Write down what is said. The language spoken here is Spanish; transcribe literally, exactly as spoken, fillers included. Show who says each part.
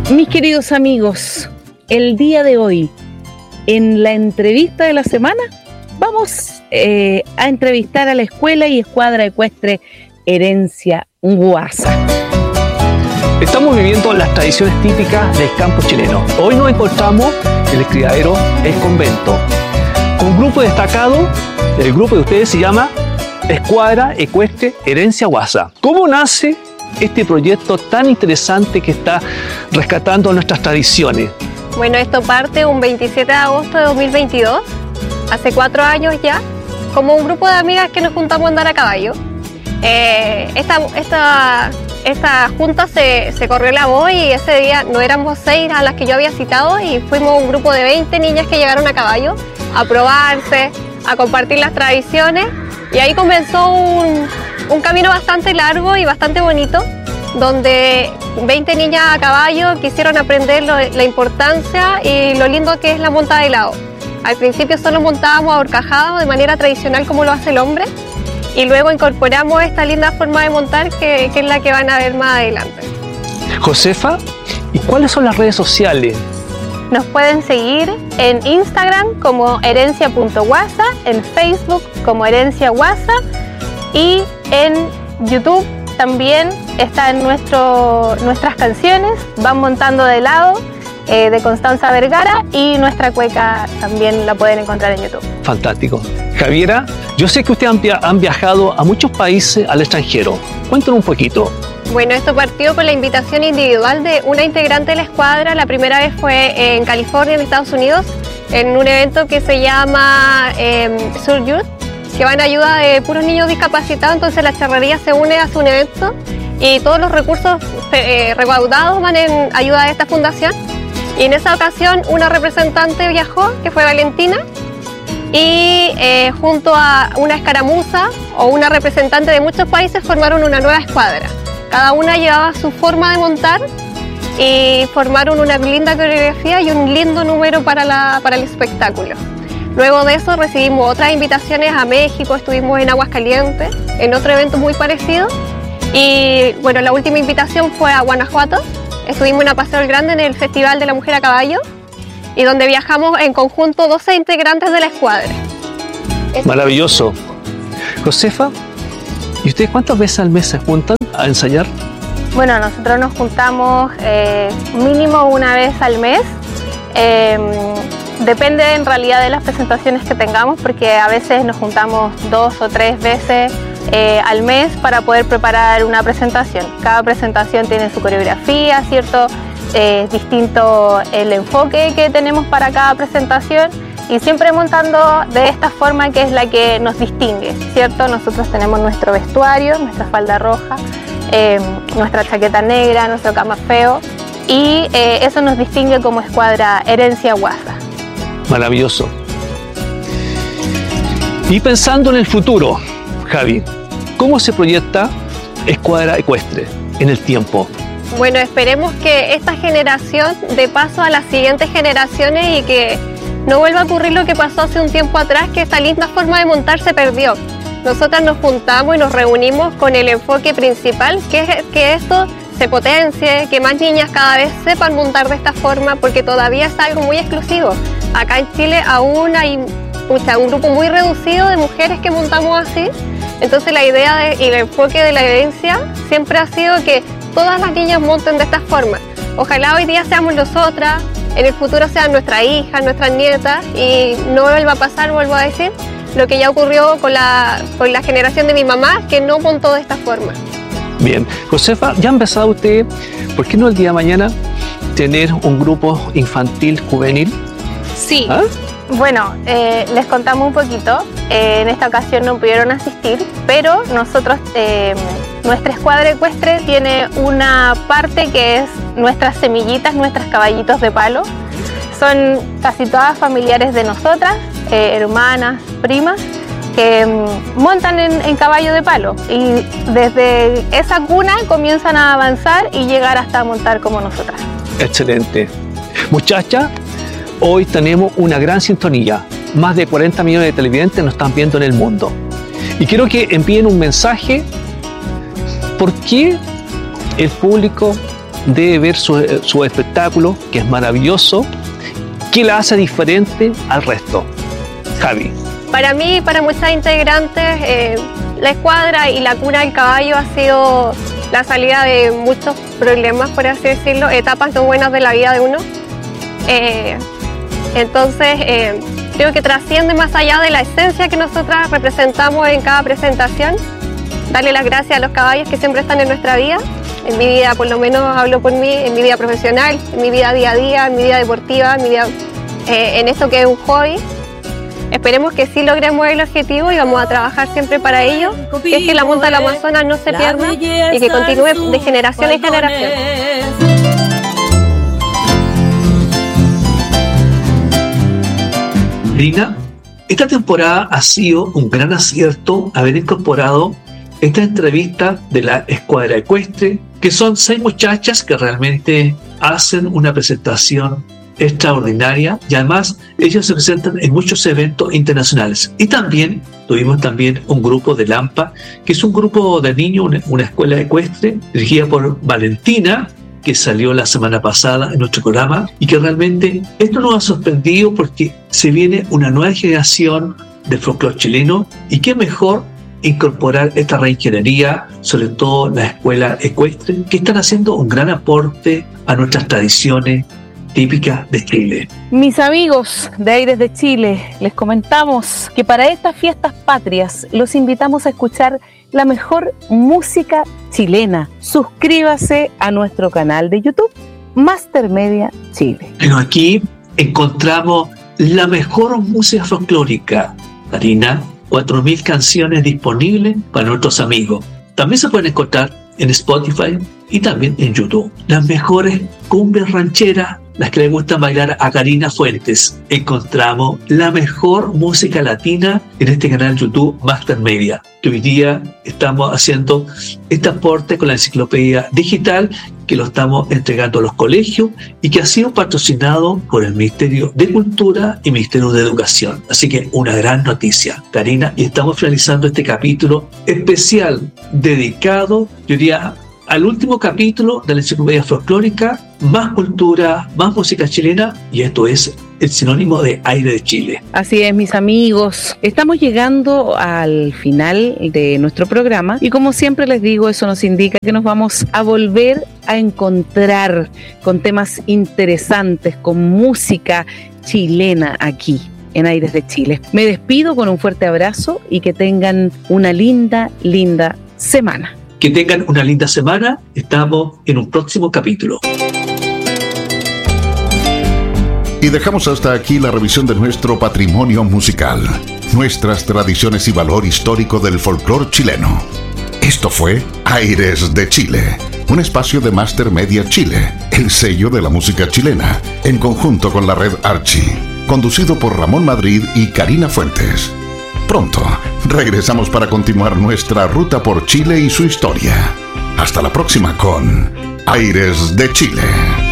Speaker 1: Mis queridos amigos, el día de hoy, en la entrevista de la semana, vamos eh, a entrevistar a la Escuela y Escuadra Ecuestre Herencia Guasa.
Speaker 2: Estamos viviendo las tradiciones típicas del campo chileno. Hoy nos encontramos en el criadero El Convento, con un grupo destacado. El grupo de ustedes se llama Escuadra Ecuestre Herencia Guasa. ¿Cómo nace este proyecto tan interesante que está rescatando nuestras tradiciones?
Speaker 3: Bueno, esto parte un veintisiete de agosto de dos mil veintidós, hace cuatro años ya, como un grupo de amigas que nos juntamos a andar a caballo. Eh, esta, esta, esta junta se, se corrió la voz y ese día no éramos seis a las que yo había citado y fuimos un grupo de veinte niñas que llegaron a caballo a probarse, a compartir las tradiciones, y ahí comenzó un, un camino bastante largo y bastante bonito, donde veinte niñas a caballo quisieron aprender lo, la importancia y lo lindo que es la monta de lado. Al principio solo montábamos a horcajado de manera tradicional como lo hace el hombre, y luego incorporamos esta linda forma de montar que, que es la que van a ver más adelante.
Speaker 2: Josefa, ¿y cuáles son las redes sociales?
Speaker 3: Nos pueden seguir en Instagram como herencia punto guasa, en Facebook como Herencia Guasa, y en YouTube también están nuestro, nuestras canciones, Van Montando de Lado, eh, de Constanza Vergara, y nuestra cueca también la pueden encontrar en YouTube.
Speaker 2: Fantástico. Javiera, yo sé que ustedes han, via han viajado a muchos países al extranjero. Cuéntanos un poquito.
Speaker 3: Bueno, esto partió con la invitación individual de una integrante de la escuadra. La primera vez fue en California, en Estados Unidos, en un evento que se llama eh, Sur Youth, que va en ayuda de puros niños discapacitados. Entonces la charrería se une a un evento y todos los recursos eh, recaudados van en ayuda de esta fundación. Y en esa ocasión una representante viajó, que fue Valentina, y eh, junto a una escaramuza o una representante de muchos países formaron una nueva escuadra. Cada una llevaba su forma de montar y formaron una linda coreografía y un lindo número para, la, para el espectáculo. Luego de eso recibimos otras invitaciones a México, estuvimos en Aguascalientes, en otro evento muy parecido. Y bueno, la última invitación fue a Guanajuato. Estuvimos en Paseo el Grande en el Festival de la Mujer a Caballo, y donde viajamos en conjunto doce integrantes de la escuadra.
Speaker 2: Maravilloso. Josefa, ¿y ustedes cuántas veces al mes se juntan a ensayar?
Speaker 3: Bueno, nosotros nos juntamos eh, mínimo una vez al mes. Eh, depende en realidad de las presentaciones que tengamos, porque a veces nos juntamos dos o tres veces eh, al mes para poder preparar una presentación. Cada presentación tiene su coreografía, ¿cierto? Eh, es distinto el enfoque que tenemos para cada presentación, y siempre montando de esta forma que es la que nos distingue, ¿cierto? Nosotros tenemos nuestro vestuario, nuestra falda roja, eh, nuestra chaqueta negra, nuestro camafeo, y eh, eso nos distingue como Escuadra Herencia Guasa.
Speaker 2: Maravilloso. Y pensando en el futuro, Javi, ¿cómo se proyecta Escuadra Ecuestre en el tiempo?
Speaker 3: Bueno, esperemos que esta generación dé paso a las siguientes generaciones y que no vuelva a ocurrir lo que pasó hace un tiempo atrás, que esta linda forma de montar se perdió. Nosotras nos juntamos y nos reunimos con el enfoque principal, que es que esto se potencie, que más niñas cada vez sepan montar de esta forma, porque todavía es algo muy exclusivo. Acá en Chile aún hay pucha, un grupo muy reducido de mujeres que montamos así. Entonces la idea de, y el enfoque de la herencia siempre ha sido que todas las niñas monten de esta forma. Ojalá hoy día seamos nosotras, en el futuro sean nuestras hijas, nuestras nietas, y no vuelva a pasar, vuelvo a decir, lo que ya ocurrió con la, con la generación de mi mamá, que no montó de esta forma.
Speaker 2: Bien, Josefa, ¿ya ha empezado usted, por qué no el día de mañana, tener un grupo infantil juvenil?
Speaker 3: Sí.
Speaker 2: ¿Ah?
Speaker 3: Bueno, eh, les contamos un poquito. Eh, en esta ocasión no pudieron asistir, pero nosotros, eh, nuestra escuadra ecuestre tiene una parte que es nuestras semillitas, nuestros caballitos de palo. Son casi todas familiares de nosotras, eh, hermanas, primas, que mm, montan en, en caballo de palo, y desde esa cuna comienzan a avanzar y llegar hasta montar como nosotras.
Speaker 2: Excelente. Muchachas, hoy tenemos una gran sintonía. Más de cuarenta millones de televidentes nos están viendo en el mundo. Y quiero que envíen un mensaje. ¿Por qué el público debe ver su, su espectáculo, que es maravilloso? ¿Qué la hace diferente al resto? Javi.
Speaker 3: Para mí y para muchas integrantes, eh, la escuadra y la cuna del caballo ha sido la salida de muchos problemas, por así decirlo, etapas no buenas de la vida de uno. Eh, entonces, eh, creo que trasciende más allá de la esencia que nosotras representamos en cada presentación. Darle las gracias a los caballos que siempre están en nuestra vida. En mi vida, por lo menos hablo por mí, en mi vida profesional, en mi vida día a día, en mi vida deportiva, en mi vida, eh, en esto que es un hobby. Esperemos que sí logremos el objetivo y vamos a trabajar siempre para ello, que es que la monta del Amazonas no se pierda y que continúe de generación en generación.
Speaker 4: Karina, esta temporada ha sido un gran acierto haber incorporado esta entrevista de la escuadra ecuestre, que son seis muchachas que realmente hacen una presentación extraordinaria y además ellos se presentan en muchos eventos internacionales. Y también tuvimos también un grupo de Lampa, que es un grupo de niños, una, una escuela ecuestre dirigida por Valentina, que salió la semana pasada en nuestro programa, y que realmente esto nos ha sorprendido porque se viene una nueva generación de folclore chileno, y qué mejor incorporar esta reingeniería, sobre todo la escuela ecuestre, que están haciendo un gran aporte a nuestras tradiciones típicas de Chile.
Speaker 1: Mis amigos de Aires de Chile, les comentamos que para estas fiestas patrias los invitamos a escuchar la mejor música chilena. Suscríbase a nuestro canal de YouTube, Master Media Chile.
Speaker 4: Bueno, aquí encontramos la mejor música folclórica, Karina, cuatro mil canciones disponibles para nuestros amigos. También se pueden encontrar en Spotify y también en YouTube. Las mejores cumbias rancheras, las que le gustan bailar a Karina Fuentes. Encontramos la mejor música latina en este canal YouTube Master Media, que hoy día estamos haciendo este aporte con la enciclopedia digital, que lo estamos entregando a los colegios y que ha sido patrocinado por el Ministerio de Cultura y Ministerio de Educación. Así que una gran noticia, Karina, y estamos finalizando este capítulo especial dedicado, yo diría, al último capítulo de la enciclopedia folclórica, más cultura, más música chilena, y esto es el sinónimo de Aire de Chile.
Speaker 1: Así es, mis amigos, estamos llegando al final de nuestro programa y como siempre les digo, eso nos indica que nos vamos a volver a encontrar con temas interesantes, con música chilena aquí en Aires de Chile. Me despido con un fuerte abrazo y que tengan una linda, linda semana.
Speaker 4: Que tengan una linda semana. Estamos en un próximo capítulo.
Speaker 5: Y dejamos hasta aquí la revisión de nuestro patrimonio musical, nuestras tradiciones y valor histórico del folclore chileno. Esto fue Aires de Chile, un espacio de Master Media Chile, el sello de la música chilena, en conjunto con la red Archie, conducido por Ramón Madrid y Karina Fuentes. Pronto regresamos para continuar nuestra ruta por Chile y su historia. Hasta la próxima con Aires de Chile.